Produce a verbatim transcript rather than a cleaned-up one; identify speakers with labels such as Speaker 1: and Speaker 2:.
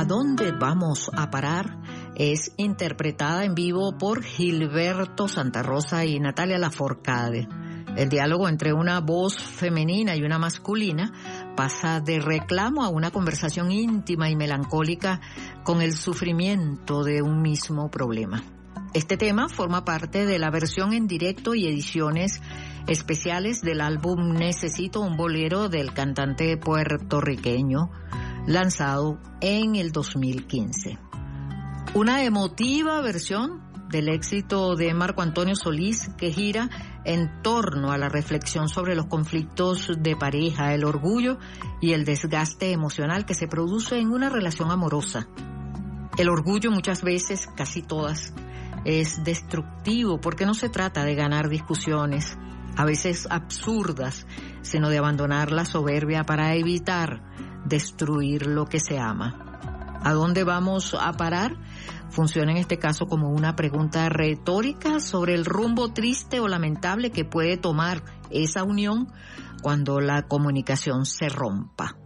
Speaker 1: ¿A dónde vamos a parar? Es interpretada en vivo por Gilberto Santa Rosa y Natalia Lafourcade. El diálogo entre una voz femenina y una masculina pasa de reclamo a una conversación íntima y melancólica con el sufrimiento de un mismo problema. Este tema forma parte de la versión en directo y ediciones especiales del álbum Necesito un bolero del cantante puertorriqueño, lanzado en el dos mil quince. Una emotiva versión del éxito de Marco Antonio Solís que gira en torno a la reflexión sobre los conflictos de pareja, el orgullo y el desgaste emocional que se produce en una relación amorosa. El orgullo muchas veces, casi todas, es destructivo porque no se trata de ganar discusiones, a veces absurdas, sino de abandonar la soberbia para evitar destruir lo que se ama. ¿A dónde vamos a parar? Funciona en este caso como una pregunta retórica sobre el rumbo triste o lamentable que puede tomar esa unión cuando la comunicación se rompa.